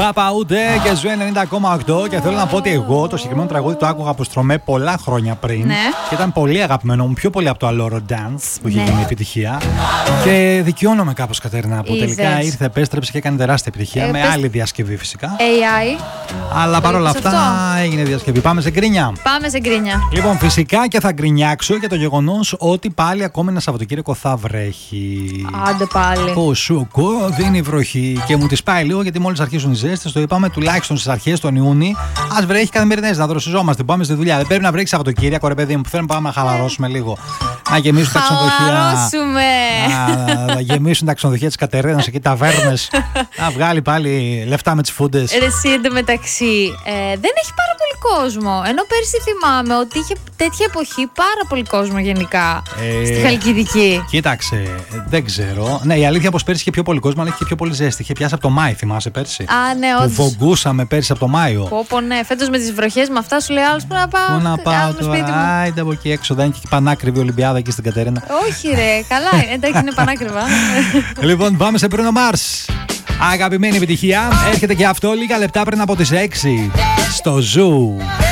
Πάπα ούτε και Ζου 90,8. Και θέλω να πω ότι εγώ το συγκεκριμένο τραγούδι το άκουγα από Στρωμέ πολλά χρόνια πριν. Ναι. Και ήταν πολύ αγαπημένο μου, πιο πολύ από το Alloro Dance που είχε γίνει επιτυχία. Και δικαιώνομαι κάπως, Κατερίνα, που τελικά ήρθε, επέστρεψε και έκανε τεράστια επιτυχία. Με άλλη διασκευή φυσικά. AI. Αλλά παρόλα αυτά έγινε διασκευή. Πάμε σε γκρίνια. Πάμε σε γκρίνια. Λοιπόν, φυσικά και θα γκρινιάξω για το γεγονός ότι πάλι ακόμη ένα Σαββατοκύριακο θα βρέχει. Άντε πάλι. Ο Σούκο δίνει βροχή και μου τη πάει λίγο γιατί μόλις αρχίσουν οι ζέστες. Το είπαμε τουλάχιστον στις αρχές των Ιούνιου. Ας βρέχει καθημερινές, να δροσιζόμαστε. Πάμε στη δουλειά. Δεν πρέπει να βρέχει Σαββατοκύριακο, ρε παιδί μου. Θέλουμε πάμε να χαλαρώσουμε λίγο. Να γεμίσουν τα ξενοδοχεία. Να γεμίσουν τα ξενοδοχεία της Κατερίνας εκεί, ταβέρνες. Να βγάλει πάλι λεφτά με τις φούντες. Εσύ εντωμεταξύ δεν έχει πάρα πολύ κόσμο. Ενώ πέρσι θυμάμαι ότι είχε τέτοια εποχή πάρα πολύ κόσμο γενικά στη Χαλκιδική. Κοίταξε, δεν ξέρω. Ναι, η αλήθεια πως πέρσι είχε πιο πολύ κόσμο, αλλά είχε και πιο πολύ ζέστη. Είχε πιάσει από το Μάη, θυμάσαι πέρσι. Α, ναι, όντως. Που βογκούσαμε πέρσι από το Μάιο. Πω, ναι, φέτος με τις βροχές με αυτά σου λέει άλλος πού να πάω. Πού να πάω τώρα, άιντε από εκεί έξω. Δεν είναι και πανάκριβη Ολυμπιάδα εκεί στην Κατερίνα. Όχι, ρε, καλά, εντάξει, είναι πανάκριβα. Λοιπόν, πάμε σε Bruno Mars. Αγαπημένη επιτυχία. Έρχεται και αυτό λίγα λεπτά πριν από τις 6 στο Ζου.